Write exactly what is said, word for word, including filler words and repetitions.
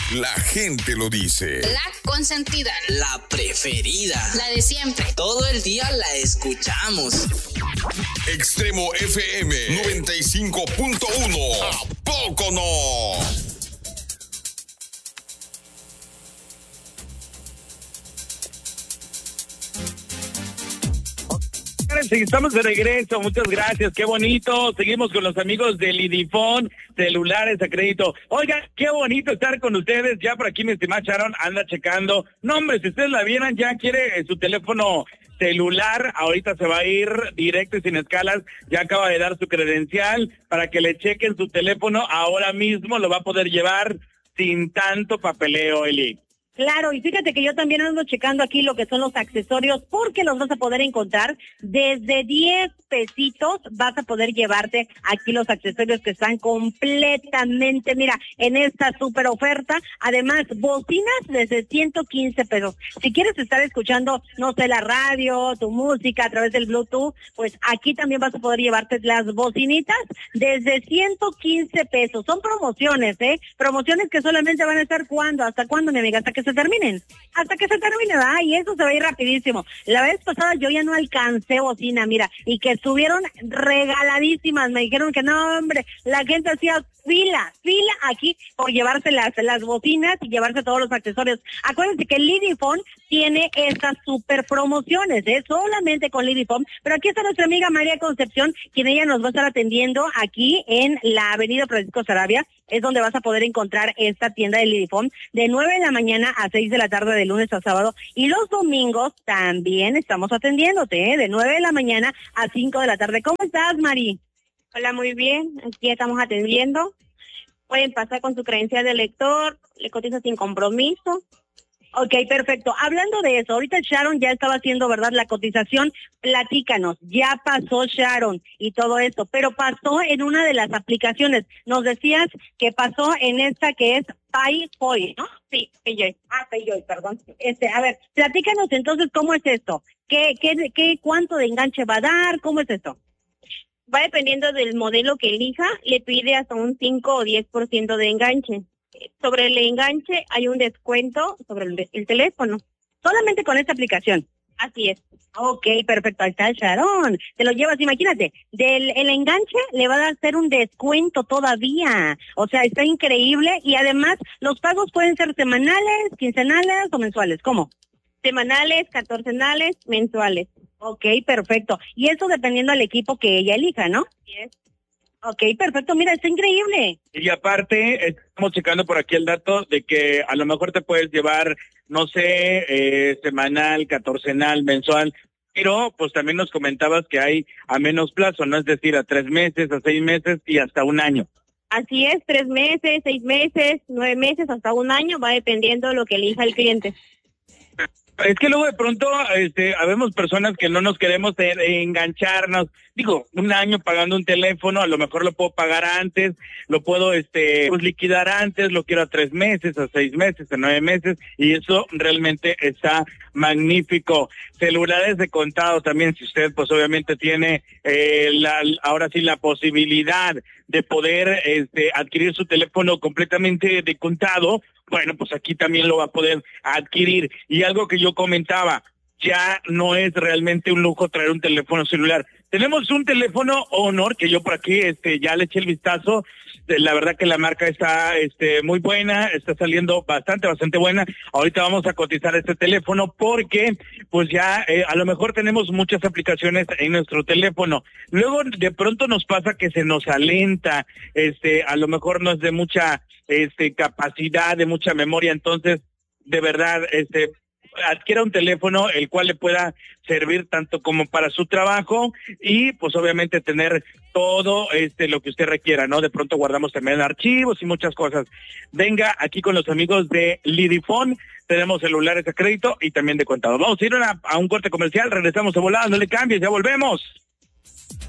La gente lo dice. La consentida. La preferida. La de siempre. Todo el día la escuchamos. Extremo F M noventa y cinco punto uno. ¿A poco no? Estamos de regreso, muchas gracias, qué bonito. Seguimos con los amigos de Lidifón, celulares a crédito. Oiga, qué bonito estar con ustedes. Ya por aquí mi estimada Sharon anda checando. No, hombre, si ustedes la vieran, ya quiere su teléfono celular. Ahorita se va a ir directo y sin escalas. Ya acaba de dar su credencial para que le chequen su teléfono. Ahora mismo lo va a poder llevar sin tanto papeleo, Eli. Claro, y fíjate que yo también ando checando aquí lo que son los accesorios, porque los vas a poder encontrar desde diez pesitos, vas a poder llevarte aquí los accesorios que están completamente, mira, en esta super oferta. Además, bocinas desde ciento quince pesos. Si quieres estar escuchando, no sé, la radio, tu música a través del Bluetooth, pues aquí también vas a poder llevarte las bocinitas desde ciento quince pesos. Son promociones, ¿eh? Promociones que solamente van a estar cuando, ¿hasta cuándo, mi amiga? Hasta que se terminen, hasta que se termine, ¿verdad? Y eso se va a ir rapidísimo. La vez pasada yo ya no alcancé bocina, mira, y que estuvieron regaladísimas. Me dijeron que no, hombre, la gente hacía fila, fila aquí por llevarse las, las bocinas y llevarse todos los accesorios. Acuérdense que Lidifón tiene estas super promociones, ¿eh? Solamente con Lidifón. Pero aquí está nuestra amiga María Concepción, quien ella nos va a estar atendiendo aquí en la avenida Francisco Sarabia. Es donde vas a poder encontrar esta tienda de Lidifón de nueve de la mañana a seis de la tarde, de lunes a sábado. Y los domingos también estamos atendiéndote, ¿eh? De nueve de la mañana a cinco de la tarde. ¿Cómo estás, Mari? Hola, muy bien. Aquí estamos atendiendo. Pueden pasar con su credencial de lector, le cotiza sin compromiso. Ok, perfecto. Hablando de eso, ahorita Sharon ya estaba haciendo, ¿verdad?, la cotización. Platícanos, ya pasó Sharon y todo esto, pero pasó en una de las aplicaciones. Nos decías que pasó en esta que es PayJoy, ¿no? Sí, PayJoy. Ah, PayJoy, perdón. Este, a ver, platícanos entonces cómo es esto. ¿Qué, qué, qué, cuánto de enganche va a dar? ¿Cómo es esto? Va dependiendo del modelo que elija, le pide hasta un cinco o diez por ciento de enganche. Sobre el enganche hay un descuento sobre el, el teléfono. Solamente con esta aplicación. Así es. Ok, perfecto. Ahí está el Sharon. Te lo llevas, imagínate, del el enganche le va a hacer un descuento todavía. O sea, está increíble. Y además, los pagos pueden ser semanales, quincenales o mensuales. ¿Cómo? Semanales, catorcenales, mensuales. Ok, perfecto. Y eso dependiendo del equipo que ella elija, ¿no? Sí es. Ok, perfecto. Mira, está increíble. Y aparte, estamos checando por aquí el dato de que a lo mejor te puedes llevar, no sé, eh, semanal, catorcenal, mensual, pero pues también nos comentabas que hay a menos plazo, ¿no? Es decir, a tres meses, a seis meses y hasta un año. Así es, tres meses, seis meses, nueve meses, hasta un año, va dependiendo de lo que elija el cliente. Es que luego de pronto, este, habemos personas que no nos queremos eh, engancharnos. Digo, un año pagando un teléfono, a lo mejor lo puedo pagar antes, lo puedo, este, pues liquidar antes, lo quiero a tres meses, a seis meses, a nueve meses, y eso realmente está magnífico. Celulares de contado también, si usted, pues obviamente tiene, eh, la, ahora sí la posibilidad de poder, este, adquirir su teléfono completamente de contado. Bueno, pues aquí también lo va a poder adquirir. Y algo que yo comentaba, ya no es realmente un lujo traer un teléfono celular. Tenemos un teléfono Honor, que yo por aquí este ya le eché el vistazo. La verdad que la marca está este muy buena, está saliendo bastante, bastante buena. Ahorita vamos a cotizar este teléfono porque pues ya eh, a lo mejor tenemos muchas aplicaciones en nuestro teléfono. Luego de pronto nos pasa que se nos alenta, este a lo mejor no es de mucha este capacidad, de mucha memoria, entonces de verdad este adquiera un teléfono el cual le pueda servir tanto como para su trabajo y pues obviamente tener todo este lo que usted requiera, ¿no? De pronto guardamos también archivos y muchas cosas. Venga aquí con los amigos de Lidifón, tenemos celulares a crédito y también de contado. Vamos a ir a, una, a un corte comercial, regresamos de volada, no le cambies, ya volvemos.